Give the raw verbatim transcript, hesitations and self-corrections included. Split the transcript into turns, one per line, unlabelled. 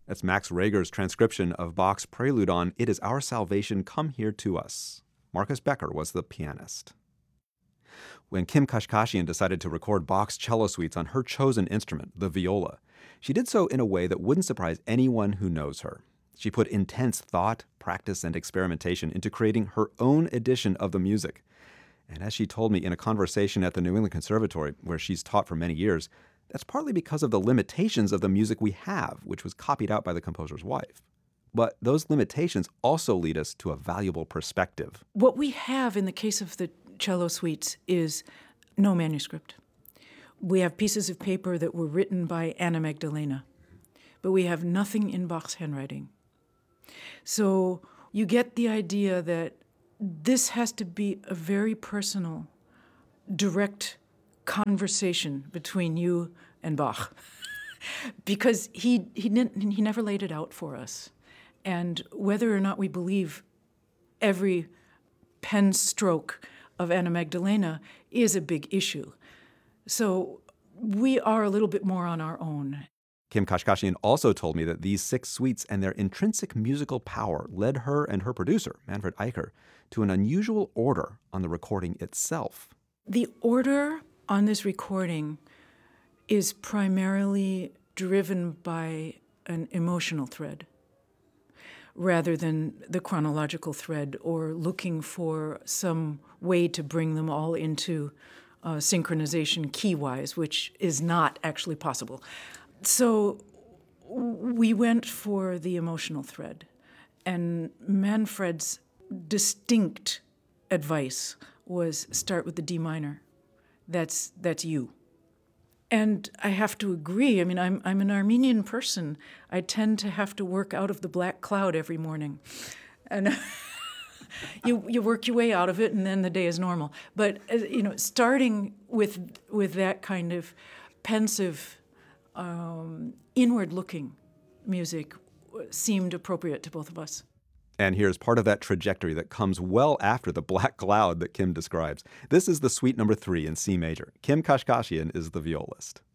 That's Max Reger's transcription of Bach's prelude on It Is Our Salvation, Come Here to Us. Marcus Becker was the pianist. When Kim Kashkashian decided to record Bach's cello suites on her chosen instrument, the viola, she did so in a way that wouldn't surprise anyone who knows her. She put intense thought, practice, and experimentation into creating her own edition of the music. And as she told me in a conversation at the New England Conservatory, where she's taught for many years, that's partly because of the limitations of the music we have, which was copied out by the composer's wife. But those limitations also lead us to a valuable perspective.
What we have in the case of the cello suites is no manuscript. We have pieces of paper that were written by Anna Magdalena, but we have nothing in Bach's handwriting. So you get the idea that this has to be a very personal, direct conversation between you and Bach, because he he didn't, he never laid it out for us. And whether or not we believe every pen stroke of Anna Magdalena is a big issue. So we are a little bit more on our own.
Kim Kashkashian also told me that these six suites and their intrinsic musical power led her and her producer, Manfred Eicher, to an unusual order on the recording itself.
The order on this recording is primarily driven by an emotional thread rather than the chronological thread or looking for some way to bring them all into uh, synchronization key-wise, which is not actually possible. So we went for the emotional thread, and Manfred's distinct advice was start with the D minor. That's that's you. And I have to agree. I mean, I'm I'm an Armenian person. I tend to have to work out of the black cloud every morning, and you you work your way out of it, and then the day is normal. But uh, you know, starting with with that kind of pensive, um, inward-looking music seemed appropriate to both of us.
And here's part of that trajectory that comes well after the black cloud that Kim describes. This is the suite number three in C major. Kim Kashkashian is the violist.